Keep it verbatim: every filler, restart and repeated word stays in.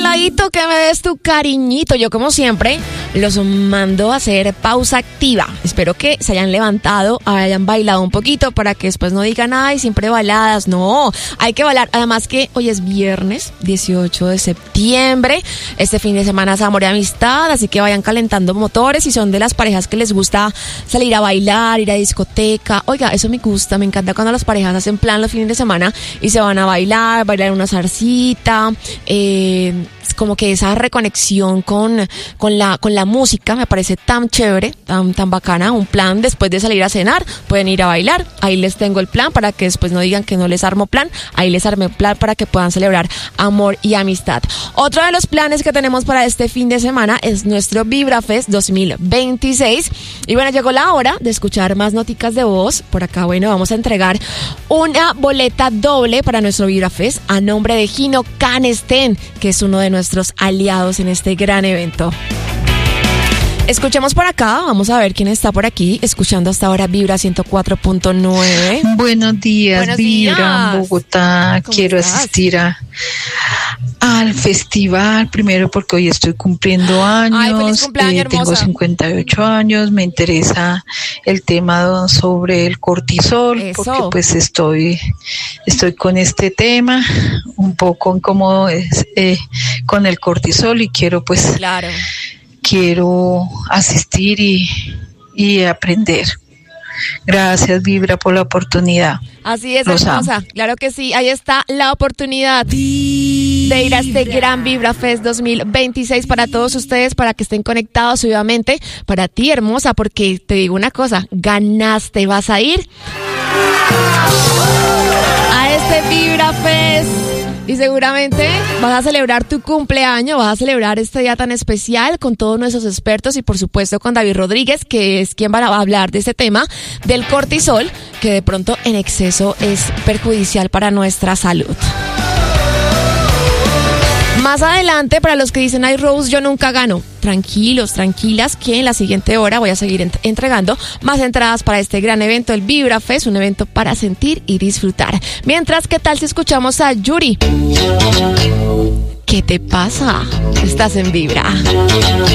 ladito, que me des tu cariñito. Yo, como siempre, los mando a hacer pausa activa. Espero que se hayan levantado, hayan bailado un poquito para que después no digan, ay, siempre baladas. No, hay que bailar. Además que hoy es viernes dieciocho de septiembre. Este fin de semana es amor y amistad, así que vayan calentando motores. Si son de las parejas que les gusta salir a bailar, ir a discoteca. Oiga, eso me gusta, me encanta cuando las parejas hacen plan los fines de semana y se van a bailar, bailar una zarcita, eh, como que esa reconexión con, con la, con la música me parece tan chévere, tan, tan bacana. Un plan después de salir a cenar, pueden ir a bailar. Ahí les tengo el plan para que después no digan que no les armo plan. Ahí les armé plan para que puedan celebrar amor y amistad. Otro de los planes que tenemos para este fin de semana es nuestro VibraFest dos mil veintiséis. Y bueno, llegó la hora de escuchar más noticas de voz. Por acá, bueno, vamos a entregar una boleta doble para nuestro VibraFest a nombre de Gino Canesten, que es uno de nuestros aliados en este gran evento. Escuchemos por acá, vamos a ver quién está por aquí, escuchando hasta ahora Vibra ciento cuatro punto nueve. Buenos días, Buenos Vibra, días. Bogotá. Quiero estás? asistir a, al festival, primero porque hoy estoy cumpliendo años. Ay, feliz cumpleaños, eh, tengo hermosa. cincuenta y ocho años, me interesa el tema sobre el cortisol, Eso. porque pues estoy, estoy con este tema, un poco incómodo es, eh, con el cortisol y quiero pues... Claro. Quiero asistir y, y aprender. Gracias, Vibra, por la oportunidad. Así es, Los hermosa. amo. Claro que sí, ahí está la oportunidad de ir a este gran VibraFest dos mil veintiséis para todos ustedes, para que estén conectados, obviamente, para ti, hermosa, porque te digo una cosa, ganaste, vas a ir a este VibraFest. Y seguramente vas a celebrar tu cumpleaños, vas a celebrar este día tan especial con todos nuestros expertos y por supuesto con David Rodríguez, que es quien va a hablar de este tema del cortisol, que de pronto en exceso es perjudicial para nuestra salud. Más adelante, para los que dicen, ay, Rose, yo nunca gano. Tranquilos, tranquilas, que en la siguiente hora voy a seguir ent- entregando más entradas para este gran evento, el VibraFest, un evento para sentir y disfrutar. Mientras, ¿qué tal si escuchamos a Yuri? ¿Qué te pasa? Estás en Vibra.